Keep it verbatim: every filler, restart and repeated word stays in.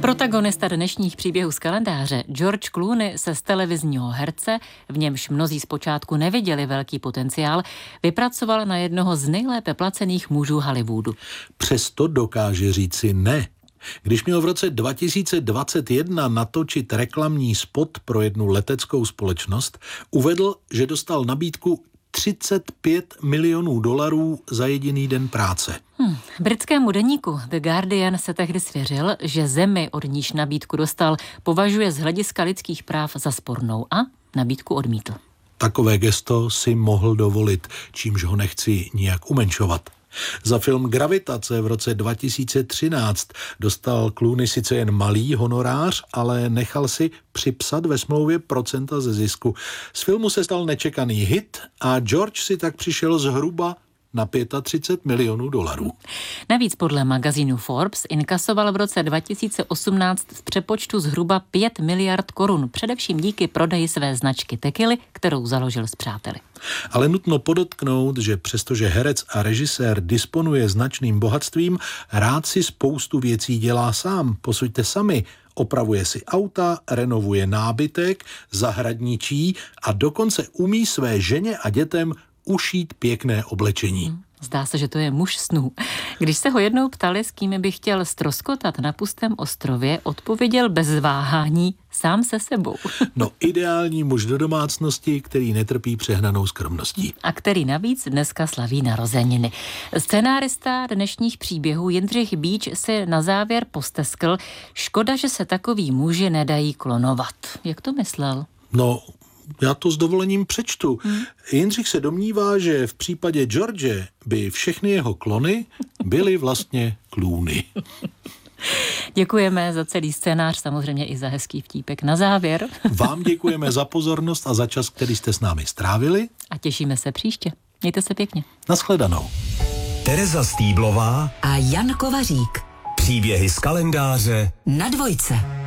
Protagonista dnešních příběhů z kalendáře George Clooney se z televizního herce, v němž mnozí zpočátku neviděli velký potenciál, vypracoval na jednoho z nejlépe placených mužů Hollywoodu. Přesto dokáže říci ne. Když měl v roce dva tisíce dvacet jedna natočit reklamní spot pro jednu leteckou společnost, uvedl, že dostal nabídku třicet pět milionů dolarů za jediný den práce. Hmm. Britskému deníku The Guardian se tehdy svěřil, že zemi, od níž nabídku dostal, považuje z hlediska lidských práv za spornou a nabídku odmítl. Takové gesto si mohl dovolit, čímž ho nechci nijak umenšovat. Za film Gravitace v roce dva tisíce třináct dostal Clooney sice jen malý honorář, ale nechal si připsat ve smlouvě procenta ze zisku. Z filmu se stal nečekaný hit a George si tak přišel zhruba na třicet pět milionů dolarů. Navíc podle magazínu Forbes inkasoval v roce dva tisíce osmnáct v přepočtu zhruba pět miliard korun, především díky prodeji své značky tekily, kterou založil s přáteli. Ale nutno podotknout, že přestože herec a režisér disponuje značným bohatstvím, rád si spoustu věcí dělá sám. Posuďte sami. Opravuje si auta, renovuje nábytek, zahradničí a dokonce umí své ženě a dětem ušít pěkné oblečení. Zdá se, že to je muž snů. Když se ho jednou ptali, s kým by chtěl ztroskotat na pustém ostrově, odpověděl bez váhání sám se sebou. No, ideální muž do domácnosti, který netrpí přehnanou skromností. A který navíc dneska slaví narozeniny. Scenárista dnešních příběhů Jindřich Bíč si na závěr posteskl, škoda, že se takoví muži nedají klonovat. Jak to myslel? No, já to s dovolením přečtu. Hmm. Jindřich se domnívá, že v případě George by všechny jeho klony byly vlastně Clooney. Děkujeme za celý scénář, samozřejmě i za hezký vtípek na závěr. Vám děkujeme za pozornost a za čas, který jste s námi strávili. A těšíme se příště. Mějte se pěkně. Nashledanou. Tereza Stýblová a Jan Kovařík. Příběhy z kalendáře na Dvojce.